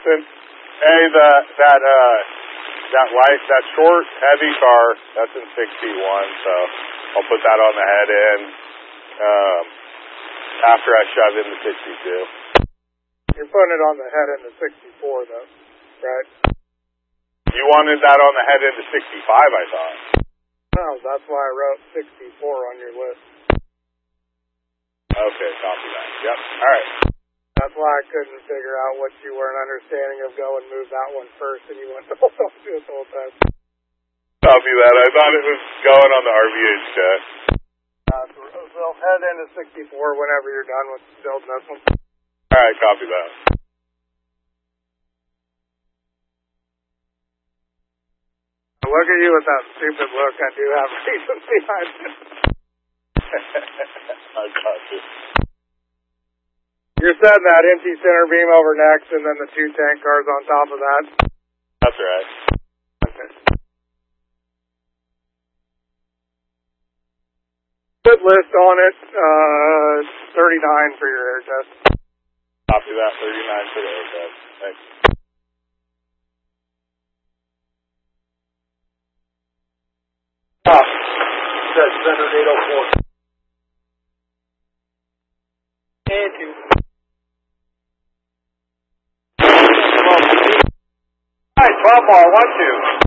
Listen, hey, that short, heavy car, that's in 61, so I'll put that on the head end after I shove in the 62. You're putting it on the head end of 64, though, right? You wanted that on the head end of 65, I thought. No, that's why I wrote 64 on your list. Okay, copy that. Yep, all right. That's why I couldn't figure out what you weren't understanding of go and move that one first, and you went, oh, don't do it the whole time. Copy that. I thought it was going on the RVH check. So head into 64 whenever you're done with building this one. All right, copy that. Look at you with that stupid look. I do have reasons behind it. I got you. You're setting that empty center beam over next, and then the 2 tank cars on top of that? That's right. Okay. Good list on it. 39 for your air test. Copy that. 39 for the air test. Thanks. Says center 804. And 2. All right, 12 more. 1, 2.